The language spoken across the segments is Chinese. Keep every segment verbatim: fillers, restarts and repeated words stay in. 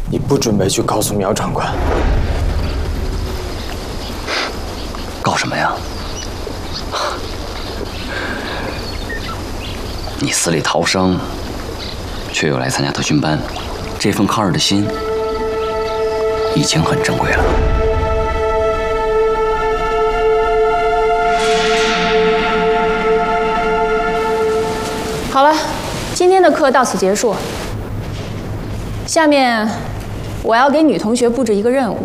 你不准备去告诉苗长官？ 告什么呀？你死里逃生，却又来参加特训班，这份抗日的心已经很珍贵了。 好了，今天的课到此结束。下面我要给女同学布置一个任务。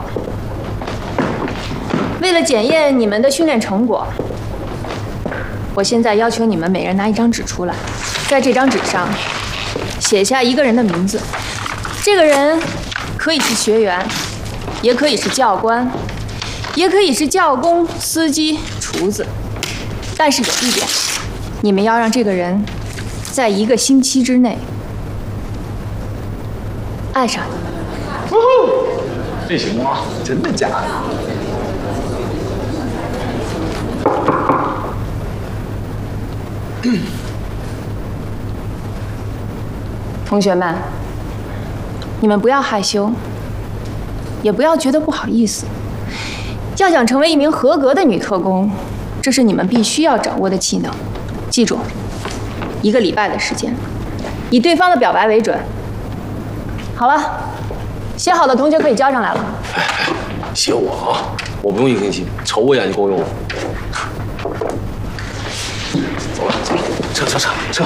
为了检验你们的训练成果，我现在要求你们每人拿一张纸出来，在这张纸上写下一个人的名字。这个人可以是学员，也可以是教官，也可以是教工、司机、厨子。但是有一点，你们要让这个人在一个星期之内爱上你。 这行吗？真的假的？ 同学们，你们不要害羞，也不要觉得不好意思。要想成为一名合格的女特工，这是你们必须要掌握的技能。记住，一个礼拜的时间，以对方的表白为准。好了，写好的同学可以交上来了。 哎哎，写我啊，我不用一个星期，瞅我眼就够用了。走了，走了，撤撤撤撤。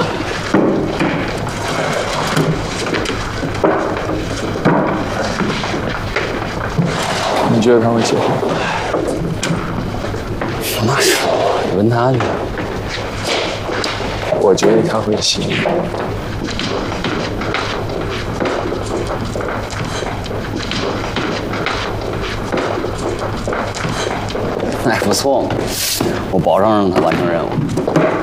你觉得他会写？ 那是，你问他去。 我觉得他会写。 哎，不错嘛，我保证让他完成任务。